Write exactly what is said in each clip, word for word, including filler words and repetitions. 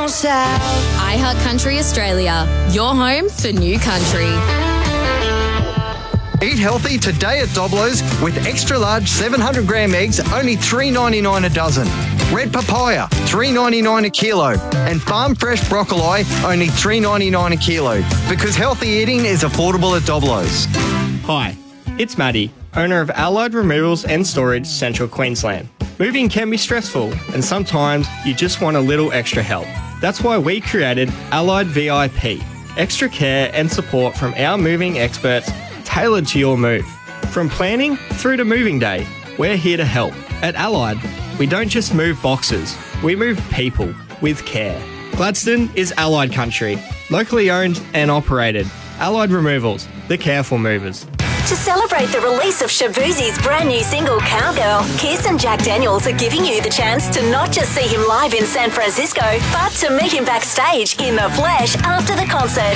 south. iHeart Country Australia, your home for new country. Eat healthy today at Doblo's with extra large seven hundred gram eggs, only three dollars ninety-nine a dozen. Red papaya, three dollars ninety-nine a kilo. And farm fresh broccoli, only three dollars ninety-nine a kilo. Because healthy eating is affordable at Doblo's. Hi, it's Maddie, owner of Allied Removals and Storage, Central Queensland. Moving can be stressful, and sometimes you just want a little extra help. That's why we created Allied V I P, extra care and support from our moving experts tailored to your move. From planning through to moving day, we're here to help. At Allied, we don't just move boxes, we move people with care. Gladstone is Allied Country, locally owned and operated. Allied Removals, the careful movers. To celebrate the release of Shaboozey's brand new single, Cowgirl, Kiss and Jack Daniels are giving you the chance to not just see him live in San Francisco, but to meet him backstage in the flesh after the concert.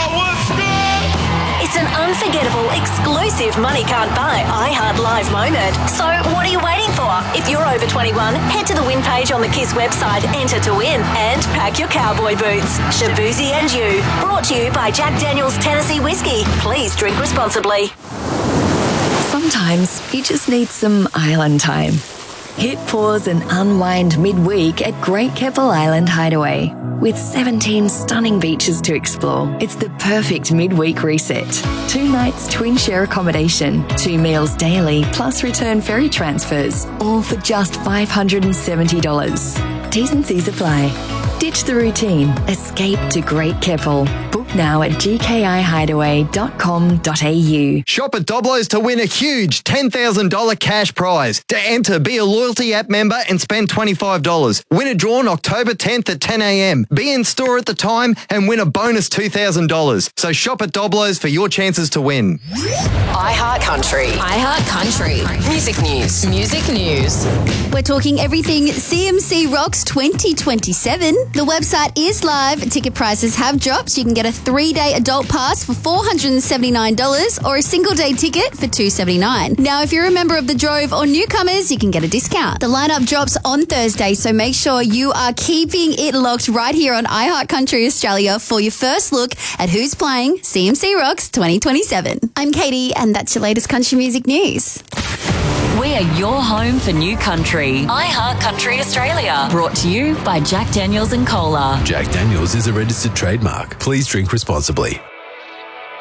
It's an unforgettable, exclusive money can't buy iHeart Live moment. So what are you waiting for? If you're over twenty-one, head to the win page on the Kiss website, enter to win, and pack your cowboy boots. Shaboozey and you. Brought to you by Jack Daniels Tennessee Whiskey. Please drink responsibly. Sometimes you just need some island time. Hit pause and unwind midweek at Great Keppel Island Hideaway. With seventeen stunning beaches to explore, it's the perfect midweek reset. Two nights twin share accommodation, two meals daily, plus return ferry transfers, all for just five hundred seventy dollars. T's and C's apply. Ditch the routine. Escape to Great Keppel. Book now at g k i hideaway dot com dot a u. Shop at Doblo's to win a huge ten thousand dollars cash prize. To enter, be a loyalty app member and spend twenty-five dollars. Win a drawn October tenth at ten a m. Be in store at the time and win a bonus two thousand dollars. So shop at Doblo's for your chances to win. iHeart Country. iHeart Country. Music news. Music news. We're talking everything C M C Rocks twenty twenty-seven. The website is live. Ticket prices have dropped. You can get a three-day adult pass for four hundred seventy-nine dollars or a single-day ticket for two hundred seventy-nine dollars. Now, if you're a member of the Drove or newcomers, you can get a discount. The lineup drops on Thursday, so make sure you are keeping it locked right here on iHeart Country Australia for your first look at who's playing C M C Rocks twenty twenty-seven. I'm Katie, and that's your latest country music news. We are your home for new country. iHeart Country Australia. Brought to you by Jack Daniels and Cola. Jack Daniels is a registered trademark. Please drink responsibly.